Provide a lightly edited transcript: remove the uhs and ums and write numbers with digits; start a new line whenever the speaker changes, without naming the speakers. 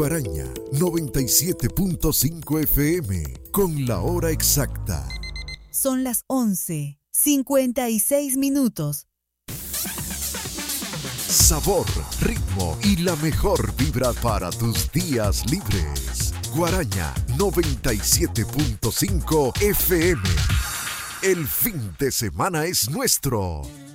Guaraña 97.5 FM con la hora exacta.
Son las 11:56.
Sabor, ritmo y la mejor vibra para tus días libres. Guaraña 97.5 FM. El fin de semana es nuestro.